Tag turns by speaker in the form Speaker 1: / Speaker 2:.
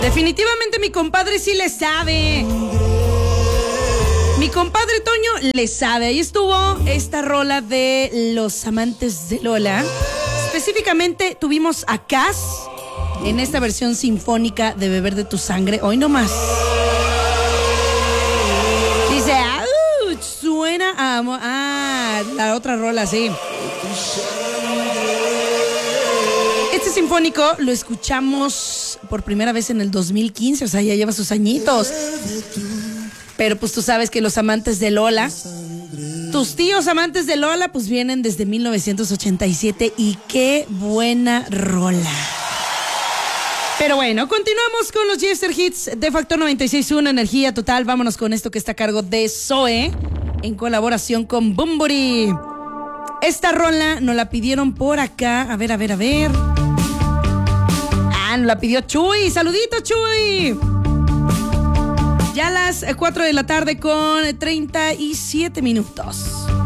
Speaker 1: Definitivamente mi compadre sí le sabe. Mi compadre Toño le sabe. Ahí estuvo esta rola de Los Amantes de Lola. Específicamente tuvimos a Cass en esta versión sinfónica de Beber de tu Sangre. Hoy nomás. Dice, suena a amor. La otra rola, sí. Este sinfónico lo escuchamos por primera vez en el 2015, o sea, ya lleva sus añitos. Pero pues tú sabes que los amantes de Lola, tus tíos amantes de Lola, pues vienen desde 1987 y qué buena rola. Pero bueno, continuamos con los Jester Hits de Factor 96.1 Energía Total. Vámonos con esto que está a cargo de Zoe en colaboración con Bunbury. Esta rola nos la pidieron por acá. A ver. Nos la pidió Chuy. ¡Saludito, Chuy! Ya a las 4 de la tarde con 37 minutos.